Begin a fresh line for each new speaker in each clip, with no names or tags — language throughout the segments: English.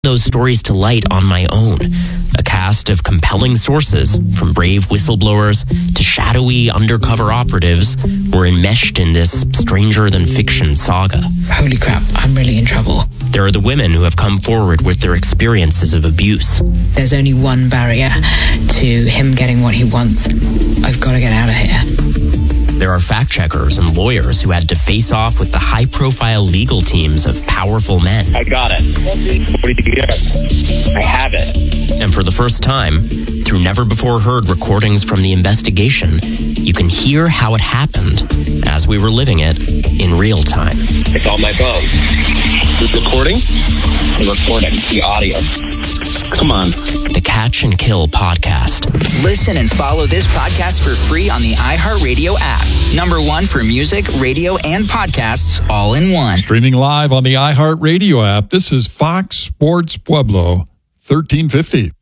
those stories to light on my own. A cast of compelling sources, from brave whistleblowers to shadowy undercover operatives, were enmeshed in this stranger-than-fiction saga.
Holy crap, I'm really in trouble.
There are the women who have come forward with their experiences of abuse.
There's only one barrier to him getting what he wants. I've got to get out of here.
There are fact-checkers and lawyers who had to face off with the high-profile legal teams of powerful men.
I got it. What do you get? I have it.
And for the first time, through never-before-heard recordings from the investigation, you can hear how it happened as we were living it in real time.
It's on my phone. The recording? The recording. The audio. Come on.
The Catch and Kill podcast.
Listen and follow this podcast for free on the iHeartRadio app. #1 for music, radio, and podcasts all in one.
Streaming live on the iHeartRadio app, this is Fox Sports Pueblo, 1350.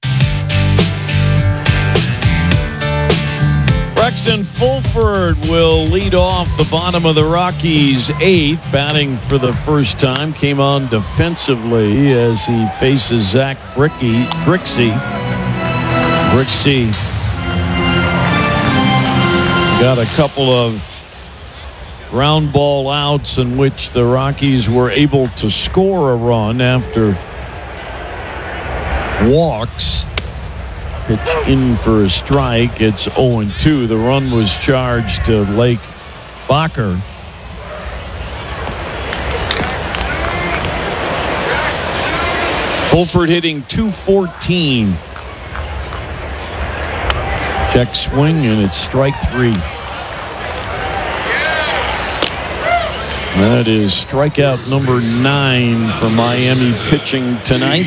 Braxton Fulford will lead off the bottom of the Rockies' 8th, batting for the first time. Came on defensively as he faces Zach Grixey. Got a couple of ground ball outs in which the Rockies were able to score a run after walks. Pitch in for a strike. It's 0-2. The run was charged to Lake Bacher. Fulford hitting .214. Check swing, and it's strike 3. That is strikeout number 9 for Miami pitching tonight.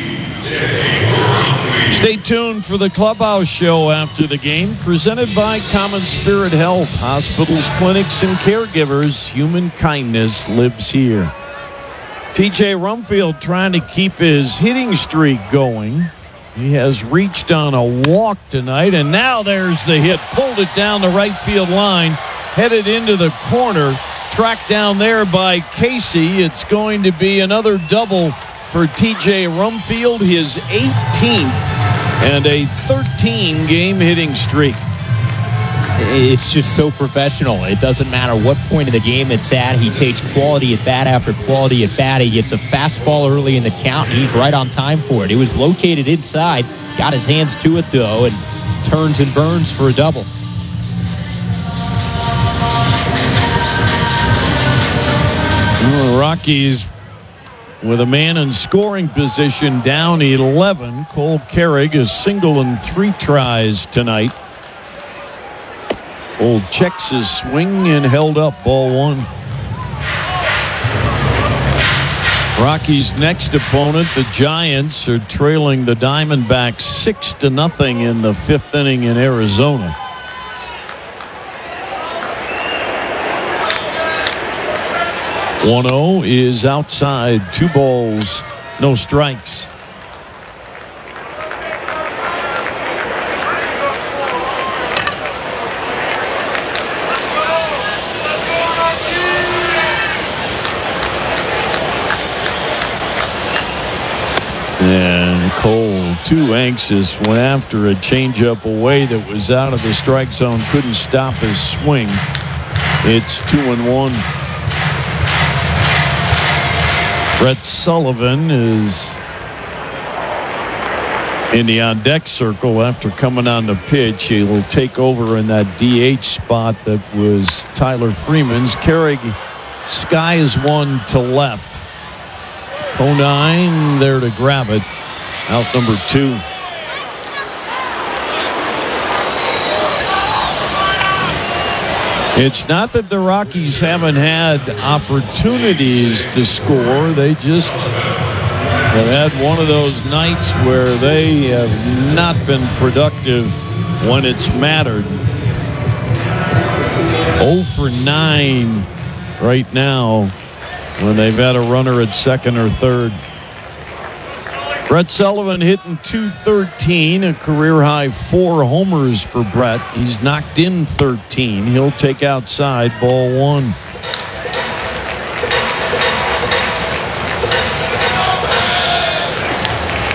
Stay tuned for the Clubhouse Show after the game, presented by Common Spirit Health. Hospitals, clinics, and caregivers. Human kindness lives here. TJ Rumfield trying to keep his hitting streak going. He has reached on a walk tonight, and now there's the hit. Pulled it down the right field line, headed into the corner. Tracked down there by Casey. It's going to be another double for TJ Rumfield, his 18th and a 13-game hitting streak.
It's just so professional. It doesn't matter what point of the game it's at. He takes quality at bat after quality at bat. He gets a fastball early in the count, and he's right on time for it. It was located inside, got his hands to it, though, and turns and burns for a double.
The Rockies with a man in scoring position down 11. Cole Carrig is single in 3 tries tonight. Cole checks his swing and held up, ball 1. Rockies' next opponent, the Giants, are trailing the Diamondbacks 6-0 in the 5th inning in Arizona. One-0 is outside. 2 balls, no strikes. And Cole, too anxious, went after a changeup away that was out of the strike zone. Couldn't stop his swing. It's 2-1. Brett Sullivan is in the on-deck circle after coming on the pitch. He will take over in that DH spot that was Tyler Freeman's. Carrig skies one to left. Conine there to grab it. Out number 2. It's not that the Rockies haven't had opportunities to score. They just have had one of those nights where they have not been productive when it's mattered. 0 for 9 right now when they've had a runner at second or third. Brett Sullivan hitting .213, a career-high 4 homers for Brett. He's knocked in 13. He'll take outside, ball 1.